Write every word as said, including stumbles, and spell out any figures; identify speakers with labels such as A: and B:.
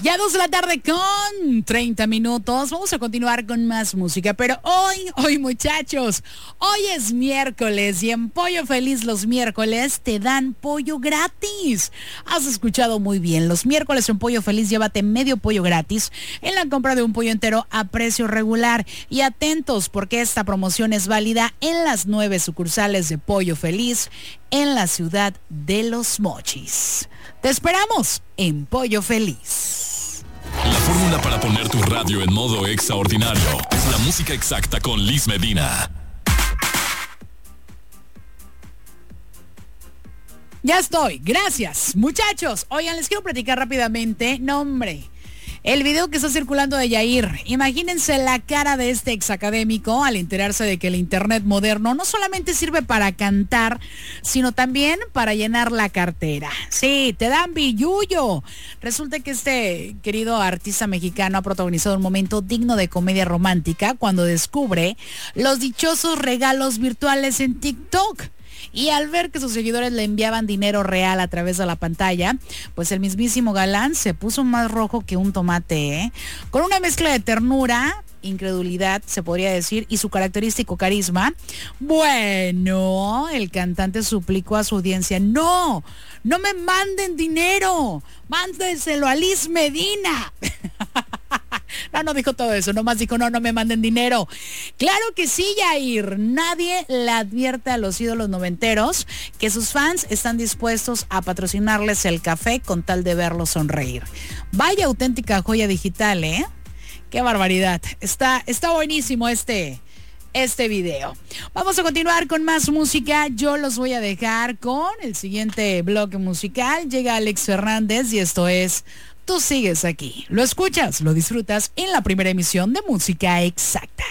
A: Ya dos de la tarde con treinta minutos. Vamos a continuar con más música. Pero hoy, hoy muchachos, hoy es miércoles y en Pollo Feliz los miércoles te dan pollo gratis. Has escuchado muy bien. Los miércoles en Pollo Feliz llévate medio pollo gratis en la compra de un pollo entero a precio regular. Y atentos porque esta promoción es válida en las nueve sucursales de Pollo Feliz en la ciudad de Los Mochis. Te esperamos en Pollo Feliz.
B: La fórmula para poner tu radio en modo extraordinario es la música exacta con Liz Medina.
A: Ya estoy, gracias. Muchachos, oigan, les quiero platicar rápidamente. No, hombre, el video que está circulando de Yair. Imagínense la cara de este exacadémico al enterarse de que el internet moderno no solamente sirve para cantar, sino también para llenar la cartera. Sí, te dan billullo. Resulta que este querido artista mexicano ha protagonizado un momento digno de comedia romántica cuando descubre los dichosos regalos virtuales en TikTok. Y al ver que sus seguidores le enviaban dinero real a través de la pantalla, pues el mismísimo galán se puso más rojo que un tomate, ¿eh? Con una mezcla de ternura, incredulidad, se podría decir, y su característico carisma. Bueno, el cantante suplicó a su audiencia, no, no me manden dinero, mándenselo a Liz Medina. No, no dijo todo eso, nomás dijo, no, no me manden dinero. Claro que sí, Yair. Nadie le advierte a los ídolos noventeros que sus fans están dispuestos a patrocinarles el café con tal de verlos sonreír. Vaya auténtica joya digital, ¿eh? Qué barbaridad. Está, está buenísimo este, este video. Vamos a continuar con más música. Yo los voy a dejar con el siguiente bloque musical. Llega Alex Fernández y esto es... Tú sigues aquí, lo escuchas, lo disfrutas en la primera emisión de Música Exacta.